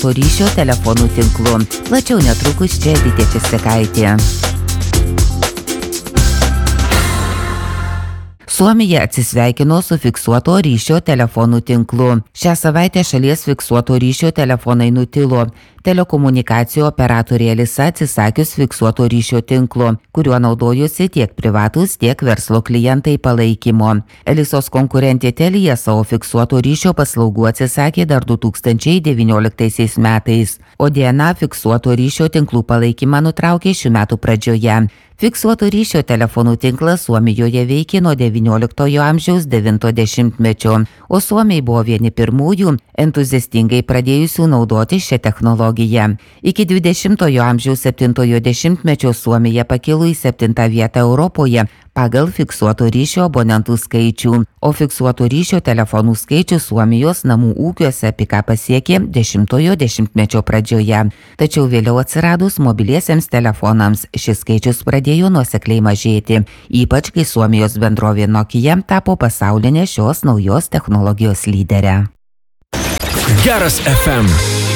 ryšio telefonų tinklu. Plačiau netrukus čia Editė Česikaitė. Suomija atsisveikino su fiksuoto ryšio telefonų tinklu. Šią savaitę šalies fiksuoto ryšio telefonai nutilo. Telekomunikacijų operatorė Elisa atsisakius fiksuoto ryšio tinklo, kuriuo naudojosi tiek privatus, tiek verslo klientai palaikymo. Elisos konkurentė Telia savo fiksuoto ryšio paslaugų atsisakė dar 2019 metais, o DNA fiksuoto ryšio tinklų palaikymą nutraukė šių metų pradžioje. Fiksuoto ryšio telefonų tinklas Suomijoje veikė nuo XIX amžiaus 90-mečio, o suomiai buvo vieni pirmųjų entuziastingai pradėjusių naudoti šią technologiją. Iki 20-ojo amžiaus 70-mečio Suomija pakilo į 7 vietą Europoje pagal fiksuoto ryšio abonentų skaičių, o fiksuoto ryšio telefonų skaičius Suomijos namų ūkiuose piką pasiekė 10-ojo dešimtmečio pradžioje. Tačiau vėliau atsiradus mobiliesiems telefonams šis skaičius pradėjo nuosekliai mažėti, ypač kai Suomijos bendrovė Nokia tapo pasaulinė šios naujos technologijos lyderė. Geras FM.